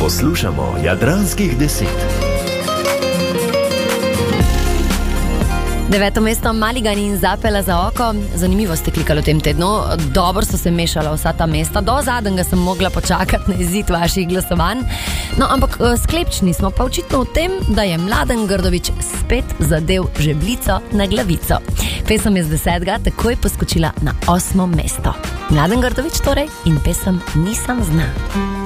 Poslušamo Jadranskih 10. 9. mesto Maligani in Zapela za oko. Zanimivo ste klikali v tem tednu. Dobro so se mešala vsa ta mesta. Do zadnjega sem mogla počakati na izid vaših glasovanj. No, ampak sklepčni smo pa očitno v tem, da je Mladen Grdović spet zadev žebljico na glavico. Pesem je z 10. takoj poskočila na 8. mesto. Mladen Grdović torej in pesem Nisam zna.